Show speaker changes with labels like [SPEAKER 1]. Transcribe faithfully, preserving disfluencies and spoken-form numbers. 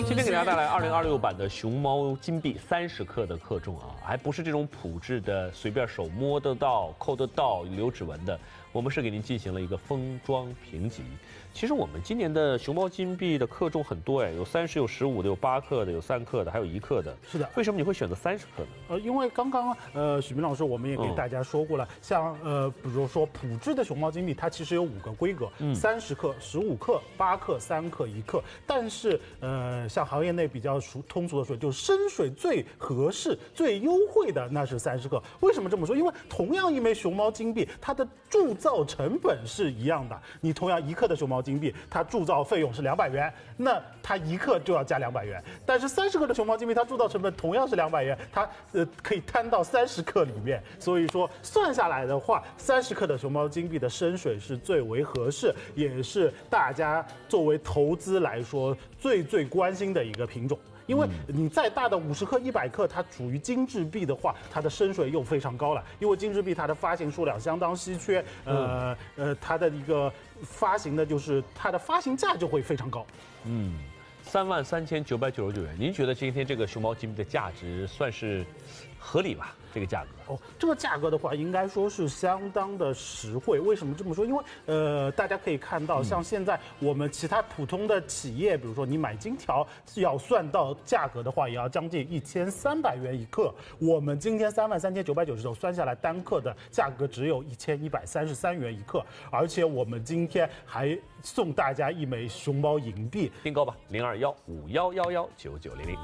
[SPEAKER 1] 今天给大家带来二零二六版的熊猫金币三十克的克重啊，还不是这种普制的，随便手摸得到、扣得到、留指纹的。我们是给您进行了一个封装评级。其实我们今年的熊猫金币的克重很多哎，有三十、有十五的、有八克的、有三克的，还有一克的。
[SPEAKER 2] 是的。
[SPEAKER 1] 为什么你会选择三十克呢？
[SPEAKER 2] 呃，因为刚刚呃许明老师我们也给大家说过了，嗯、像呃比如说普制的熊猫金币，它其实有五个规格，三十克、十五克、八克、三克、一克。但是呃像行业内比较熟通俗的说，就是深水最合适、最优惠的那是三十克。为什么这么说？因为同样一枚熊猫金币，它的铸造成本是一样的。你同样一克的熊猫金币，它铸造费用是两百元，那它一克就要加两百元。但是三十克的熊猫金币，它铸造成本同样是两百元，它呃可以摊到三十克里面。所以说算下来的话，三十克的熊猫金币的深水是最为合适，也是大家作为投资来说最最关心的一个品种。因为你再大的五十克、一百克，它属于精致币的话，它的深水又非常高了。因为精致币它的发行数量相当稀缺，呃呃，它的一个发行的就是它的发行价就会非常高。
[SPEAKER 1] 嗯，三万三千九百九十九元，您觉得今天这个熊猫金币的价值算是合理吧？这个价格
[SPEAKER 2] 哦，这个价格的话，应该说是相当的实惠。为什么这么说？因为呃，大家可以看到，像现在我们其他普通的企业，比如说你买金条，要算到价格的话，也要将近一千三百元一克。我们今天三万三千九百九十九，算下来单克的价格只有一千一百三十三元一克，而且我们今天还送大家一枚熊猫银币，
[SPEAKER 1] 订购吧，零二幺五幺幺幺九九零零。